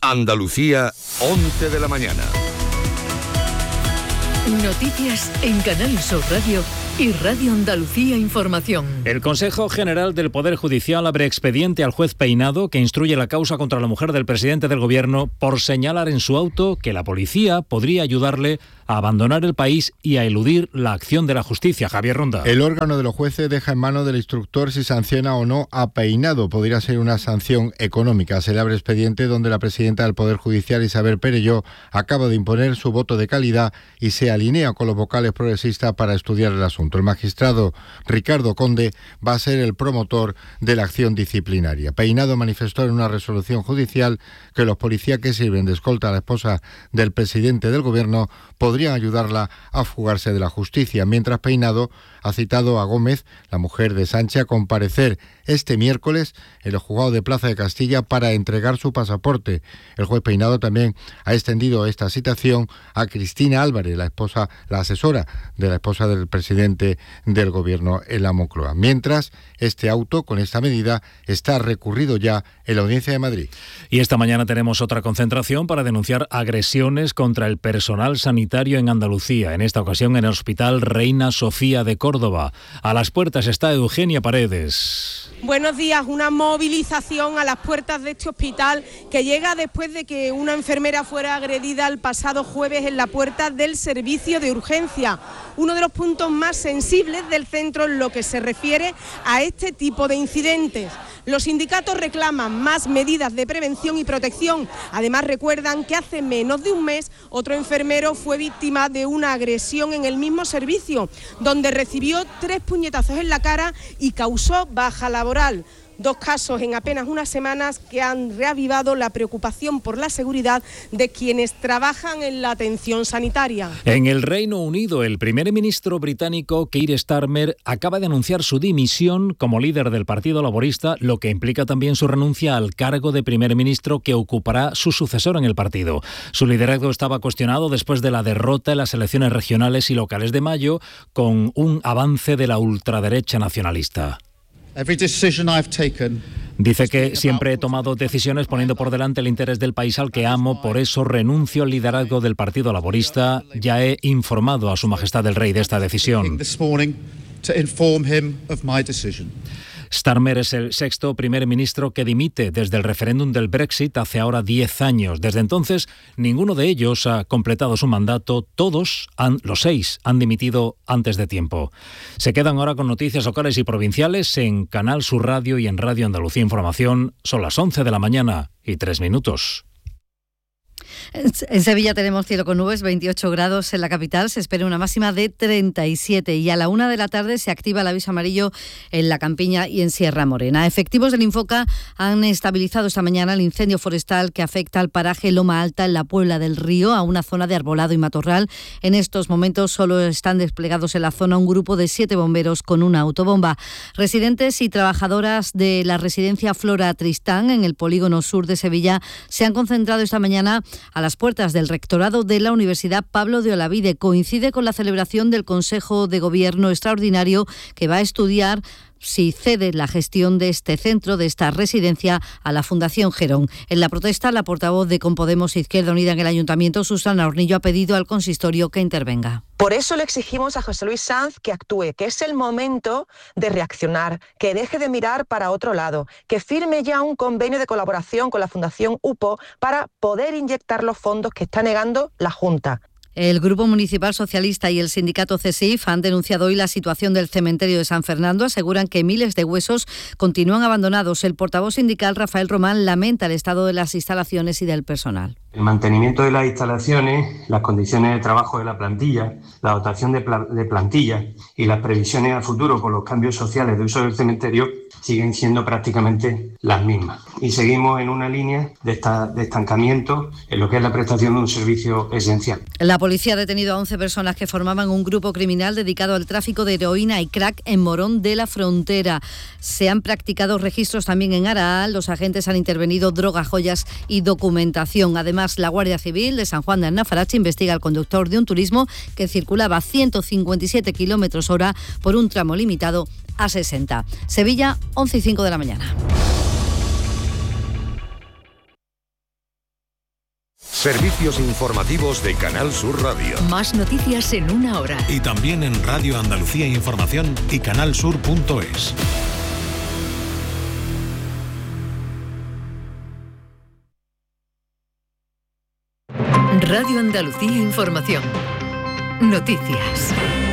Andalucía, 11 de la mañana. Noticias en Canal Sur Radio y Radio Andalucía Información. El Consejo General del Poder Judicial abre expediente al juez Peinado, que instruye la causa contra la mujer del presidente del Gobierno por señalar en su auto que la policía podría ayudarle a abandonar el país y a eludir la acción de la justicia. Javier Ronda. El órgano de los jueces deja en manos del instructor si sanciona o no a Peinado. Podría ser una sanción económica. Se le abre expediente donde la presidenta del Poder Judicial, Isabel Perelló, acaba de imponer su voto de calidad y se alinea con los vocales progresistas para estudiar el asunto. El magistrado Ricardo Conde va a ser el promotor de la acción disciplinaria. Peinado manifestó en una resolución judicial que los policías que sirven de escolta a la esposa del presidente del Gobierno podrían ayudarla a fugarse de la justicia, mientras Peinado ha citado a Gómez, la mujer de Sánchez, a comparecer este miércoles en el juzgado de Plaza de Castilla para entregar su pasaporte. El juez Peinado también ha extendido esta citación a Cristina Álvarez, la asesora de la esposa del presidente del Gobierno en la Moncloa. Mientras, este auto, con esta medida, está recurrido ya en la Audiencia de Madrid. Y esta mañana tenemos otra concentración para denunciar agresiones contra el personal sanitario en Andalucía, en esta ocasión en el Hospital Reina Sofía de Córdoba. A las puertas está Eugenia Paredes. Buenos días. Una movilización a las puertas de este hospital que llega después de que una enfermera fuera agredida el pasado jueves en la puerta del servicio de urgencia. Uno de los puntos más sensibles del centro en lo que se refiere a este tipo de incidentes. Los sindicatos reclaman más medidas de prevención y protección. Además, recuerdan que hace menos de un mes otro enfermero fue víctima de una agresión en el mismo servicio, donde recibió 3 puñetazos en la cara y causó baja laboral. 2 casos en apenas unas semanas que han reavivado la preocupación por la seguridad de quienes trabajan en la atención sanitaria. En el Reino Unido, el primer ministro británico Keir Starmer acaba de anunciar su dimisión como líder del Partido Laborista, lo que implica también su renuncia al cargo de primer ministro que ocupará su sucesor en el partido. Su liderazgo estaba cuestionado después de la derrota en las elecciones regionales y locales de mayo, con un avance de la ultraderecha nacionalista. Dice que siempre he tomado decisiones poniendo por delante el interés del país al que amo, por eso renuncio al liderazgo del Partido Laborista. Ya he informado a Su Majestad el Rey de esta decisión. Starmer es el 6º primer ministro que dimite desde el referéndum del Brexit hace ahora 10 años. Desde entonces, ninguno de ellos ha completado su mandato. Los 6 han dimitido antes de tiempo. Se quedan ahora con noticias locales y provinciales en Canal Sur Radio y en Radio Andalucía Información. Son las 11 de la mañana y 3 minutos. En Sevilla tenemos cielo con nubes, 28 grados en la capital, se espera una máxima de 37 y a la 1 de la tarde se activa el aviso amarillo en La Campiña y en Sierra Morena. Efectivos del Infoca han estabilizado esta mañana el incendio forestal que afecta al paraje Loma Alta en la Puebla del Río, a una zona de arbolado y matorral. En estos momentos solo están desplegados en la zona un grupo de 7 bomberos con una autobomba. Residentes y trabajadoras de la residencia Flora Tristán en el polígono sur de Sevilla se han concentrado esta mañana a las puertas del rectorado de la Universidad Pablo de Olavide. Coincide con la celebración del Consejo de Gobierno extraordinario que va a estudiar si cede la gestión de este centro, de esta residencia, a la Fundación Gerón. En la protesta, la portavoz de Compodemos Izquierda Unida en el Ayuntamiento, Susana Hornillo, ha pedido al consistorio que intervenga. Por eso le exigimos a José Luis Sanz que actúe, que es el momento de reaccionar, que deje de mirar para otro lado, que firme ya un convenio de colaboración con la Fundación UPO para poder inyectar los fondos que está negando la Junta. El Grupo Municipal Socialista y el sindicato CESIF han denunciado hoy la situación del cementerio de San Fernando. Aseguran que miles de huesos continúan abandonados. El portavoz sindical, Rafael Román, lamenta el estado de las instalaciones y del personal. El mantenimiento de las instalaciones, las condiciones de trabajo de la plantilla, la dotación de plantilla y las previsiones a futuro con los cambios sociales de uso del cementerio siguen siendo prácticamente las mismas. Y seguimos en una línea de estancamiento en lo que es la prestación de un servicio esencial. La policía ha detenido a 11 personas que formaban un grupo criminal dedicado al tráfico de heroína y crack en Morón de la Frontera. Se han practicado registros también en Araal. Los agentes han intervenido drogas, joyas y documentación. Además, la Guardia Civil de San Juan de Alnafarache investiga al conductor de un turismo que circulaba a 157 km/h por un tramo limitado a 60. Sevilla, 11:05 de la mañana. Servicios informativos de Canal Sur Radio. Más noticias en una hora. Y también en Radio Andalucía Información y canalsur.es. Radio Andalucía Información. Noticias.